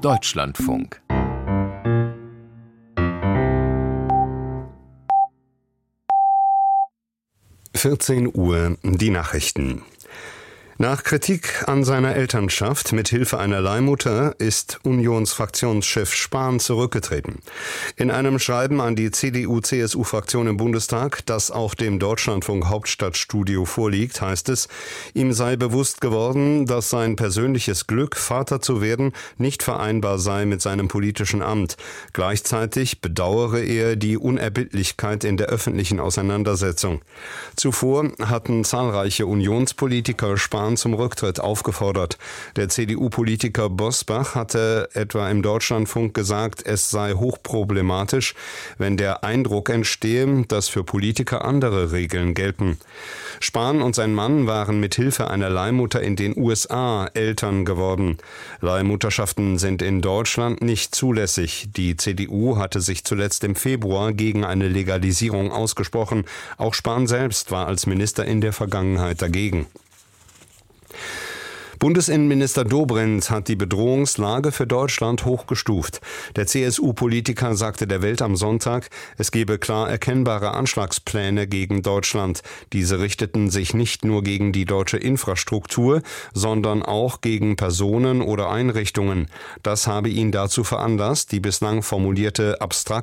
Deutschlandfunk. (14 Uhr) die Nachrichten. Nach Kritik an seiner Elternschaft mit Hilfe einer Leihmutter ist Unionsfraktionschef Spahn zurückgetreten. In einem Schreiben an die CDU-CSU-Fraktion im Bundestag, das auch dem Deutschlandfunk Hauptstadtstudio vorliegt, heißt es, ihm sei bewusst geworden, dass sein persönliches Glück, Vater zu werden, nicht vereinbar sei mit seinem politischen Amt. Gleichzeitig bedauere er die Unerbittlichkeit in der öffentlichen Auseinandersetzung. Zuvor hatten zahlreiche Unionspolitiker Spahn zum Rücktritt aufgefordert. Der CDU-Politiker Bosbach hatte etwa im Deutschlandfunk gesagt, es sei hochproblematisch, wenn der Eindruck entstehe, dass für Politiker andere Regeln gelten. Spahn und sein Mann waren mit Hilfe einer Leihmutter in den USA Eltern geworden. Leihmutterschaften sind in Deutschland nicht zulässig. Die CDU hatte sich zuletzt im Februar gegen eine Legalisierung ausgesprochen. Auch Spahn selbst war als Minister in der Vergangenheit dagegen. Bundesinnenminister Dobrindt hat die Bedrohungslage für Deutschland hochgestuft. Der CSU-Politiker sagte der Welt am Sonntag, es gebe klar erkennbare Anschlagspläne gegen Deutschland. Diese richteten sich nicht nur gegen die deutsche Infrastruktur, sondern auch gegen Personen oder Einrichtungen. Das habe ihn dazu veranlasst, die bislang formulierte abstrakte